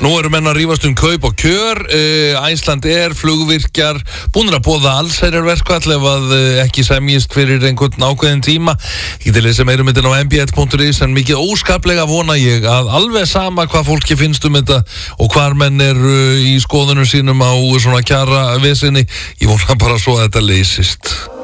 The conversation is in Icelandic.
Nú eru menn að rífast kaup og kjör, Iceland flugvirkjar, búnir að boða allsherjarverkfall ef að ekki semjist fyrir einhvern ákveðin tíma. Ég til þess að meirum þetta á mbl.is en mikið óskaplega vona ég að alveg sama hvað fólki finnst þetta og hvar menn í skoðunum sínum á svona kjara vesinni, ég vona bara svo að þetta leysist.